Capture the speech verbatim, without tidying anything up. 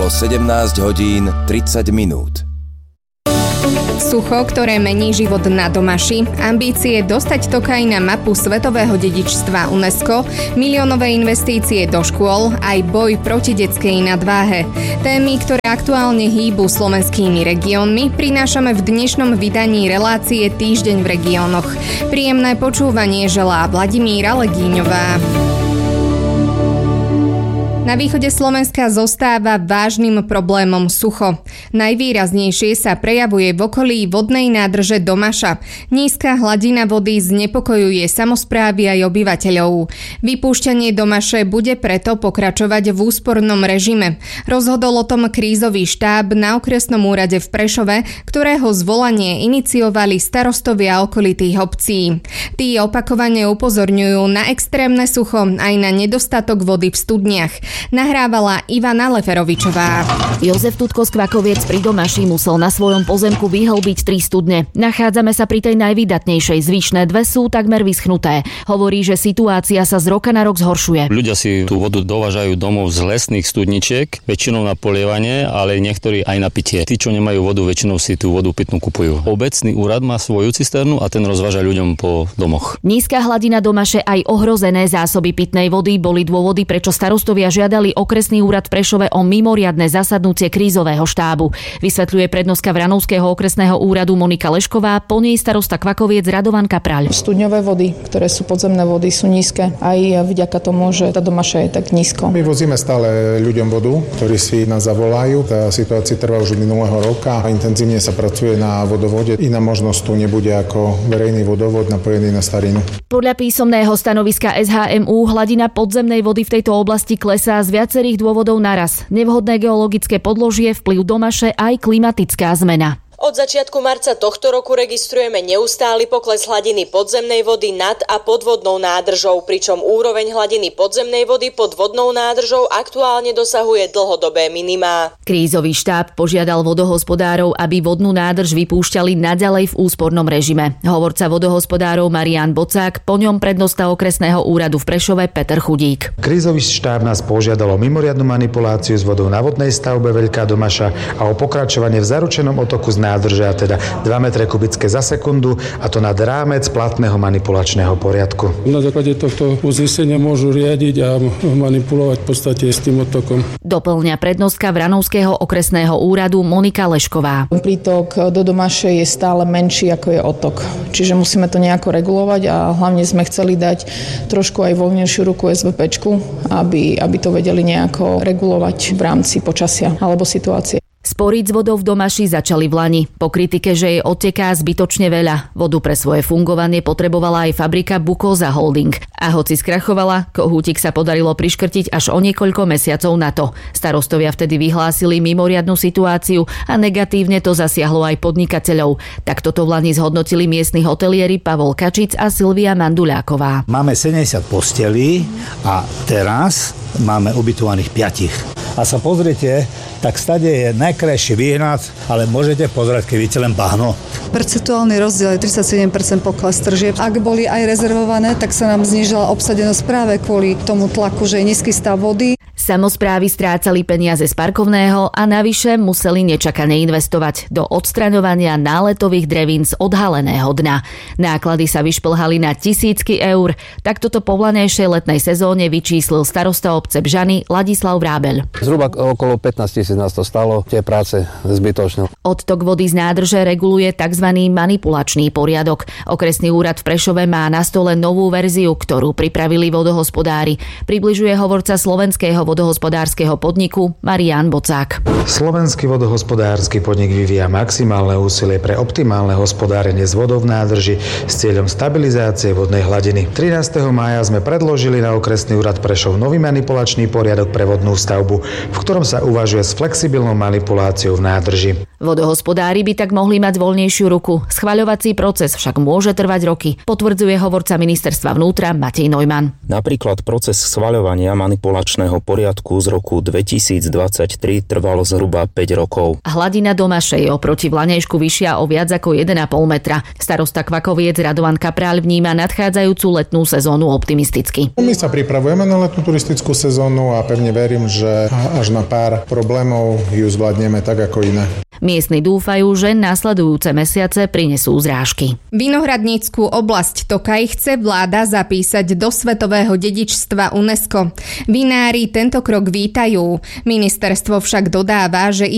Bolo sedemnásť hodín tridsať minút. Sucho, ktoré mení život na Domaši, ambície dostať Tokaj na mapu svetového dedičstva UNESCO, miliónové investície do škôl, aj boj proti detskej nadváhe. Témy, ktoré aktuálne hýbu slovenskými regiónmi, prinášame v dnešnom vydaní relácie Týždeň v regiónoch. Príjemné počúvanie želá Vladimíra Legíňová. Na východe Slovenska zostáva vážnym problémom sucho. Najvýraznejšie sa prejavuje v okolí vodnej nádrže Domaša. Nízka hladina vody znepokojuje samosprávy aj obyvateľov. Vypúšťanie Domaše bude preto pokračovať v úspornom režime. Rozhodol o tom krízový štáb na okresnom úrade v Prešove, ktorého zvolanie iniciovali starostovia okolitých obcí. Tí opakovane upozorňujú na extrémne sucho aj na nedostatok vody v studniach. Nahrávala Ivana Leferovičová. Jozef Tutko z Kvakoviec pri Domaši musel na svojom pozemku vyhlbiť tri studne. Nachádzame sa pri tej najvydatnejšej, zvyšné dve sú takmer vyschnuté. Hovorí, že situácia sa z roka na rok zhoršuje. Ľudia si tú vodu dovážajú domov z lesných studničiek, väčšinou na polievanie, ale niektorí aj na pitie. Tí, čo nemajú vodu, väčšinou si tú vodu pitnú kupujú. Obecný úrad má svoju cisternu a ten rozváža ľuďom po domoch. Nízka hladina Domaše aj ohrozené zásoby pitnej vody boli dôvody, prečo starostovia žiadali okresný úrad v Prešove o mimoriadne zasadnutie krízového štábu. Vysvetľuje prednostka Vranovského okresného úradu Monika Lešková, po nej starosta Kvakoviec Radovan Kapraľ. Studňové vody, ktoré sú podzemné vody, sú nízke aj vďaka tomu, že tá Domaša je tak nízko. My vozíme stále ľuďom vodu, ktorí si nás zavolajú. Tá situácia trvá už od minulého roka a intenzívne sa pracuje na vodovode. Iná možnosť tu nebude ako verejný vodovod napojený na starinu. Podľa písomného stanoviska es há em ú hladina podzemnej vody v tejto oblasti klesá z viacerých dôvodov naraz. Nevhodné geologické podložie, vplyv Domaše aj klimatická zmena. Od začiatku marca tohto roku registrujeme neustály pokles hladiny podzemnej vody nad a pod vodnou nádržou, pričom úroveň hladiny podzemnej vody pod vodnou nádržou aktuálne dosahuje dlhodobé minimá. Krízový štáb požiadal vodohospodárov, aby vodnú nádrž vypúšťali naďalej v úspornom režime. Hovorca vodohospodárov Marián Bocák, po ňom prednosta okresného úradu v Prešove Peter Chudík. Krízový štáb nás požiadal o mimoriadnu manipuláciu s vodou na vodnej stavbe Veľká Domaša a o pokračovanie v zaručenom otoku z nádrže, a teda dva metre kubické za sekundu, a to nad rámec platného manipulačného poriadku. Na základe tohto uznesenia môžu riadiť a manipulovať v podstate s tým otokom. Doplňa prednostka Vranovského okresného úradu Monika Lešková. Prítok do Domaše je stále menší ako je otok. Čiže musíme to nejako regulovať a hlavne sme chceli dať trošku aj voľnejšiu ruku es vé péčku, aby, aby to vedeli nejako regulovať v rámci počasia alebo situácie. Sporiť s vodou v Domaši začali v lani. Po kritike, že jej odteká zbytočne veľa. Vodu pre svoje fungovanie potrebovala aj fabrika Bukoza Holding. A hoci skrachovala, kohútik sa podarilo priškrtiť až o niekoľko mesiacov na to. Starostovia vtedy vyhlásili mimoriadnu situáciu a negatívne to zasiahlo aj podnikateľov. Tak toto v lani zhodnotili miestni hotelieri Pavol Kačic a Silvia Manduľáková. Máme sedemdesiat postelí a teraz máme ubytovaných piatich. A sa pozrite, tak stade je najkrajší výhľad, ale môžete pozerať, keď vidíte len bahno. Percentuálny rozdiel je tridsaťsedem percent pokles tržieb. Ak boli aj rezervované, tak sa nám znížila obsadenosť práve kvôli tomu tlaku, že je nízky stav vody. Samosprávy strácali peniaze z parkovného a navyše museli nečakane investovať do odstraňovania náletových drevín z odhaleného dna. Náklady sa vyšplhali na tisícky eur. Tak toto po vlanejšej letnej sezóne vyčíslil starosta obce Bžany Ladislav Vrábeľ. Zhruba okolo pätnásť tisíc nás to stalo, tie práce zbytočne. Odtok vody z nádrže reguluje tzv. Manipulačný poriadok. Okresný úrad v Prešove má na stole novú verziu, ktorú pripravili vodohospodári. Približuje hovorca slovenského vodohospodárskeho podniku Marián Bocák. Slovenský vodohospodársky podnik vyvíja maximálne úsilie pre optimálne hospodárenie s vodou v nádrži s cieľom stabilizácie vodnej hladiny. trinásteho mája sme predložili na okresný úrad Prešov nový manipulačný poriadok pre vodnú stavbu, v ktorom sa uvažuje s flexibilnou manipuláciou v nádrži. Vodohospodári by tak mohli mať voľnejšiu ruku. Schvaľovací proces však môže trvať roky, potvrdzuje hovorca ministerstva vnútra Matej Neumann. Napríklad proces schvaľovania manipulačného poriadku poriadku z roku dvetisícdvadsaťtri trvalo zhruba päť rokov. Hladina Domaše je oproti Vlanejšku vyššia o viac ako jeden a pol metra. Starosta Kvakoviec Radovan Kapráľ vníma nadchádzajúcu letnú sezónu optimisticky. My sa pripravujeme na letnú turistickú sezónu a pevne verím, že až na pár problémov ju zvládneme tak ako iné. Miestni dúfajú, že nasledujúce mesiace prinesú zrážky. Vinohradnícku oblasť Tokaj chce vláda zapísať do svetového dedičstva UNESCO. Vinári tento krok vítajú. Ministerstvo však dodáva, že